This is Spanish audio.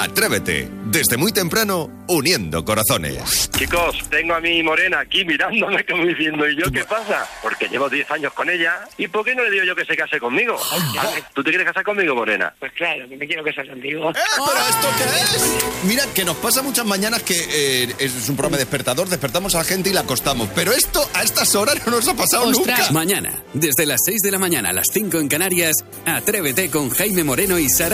Atrévete, desde muy temprano, uniendo corazones. Chicos, tengo a mi morena aquí mirándome como diciendo, ¿y yo qué pasa? Porque llevo 10 años con ella, ¿y por qué no le digo yo que se case conmigo? ¿Tú te quieres casar conmigo, morena? Pues claro, que me quiero casar contigo. ¿Pero esto qué es? Mira, que nos pasa muchas mañanas que es un programa despertador, despertamos a la gente y la acostamos, pero esto a estas horas no nos ha pasado nunca. Mañana, desde las 6 de la mañana a las 5 en Canarias, Atrévete con Jaime Moreno y Sara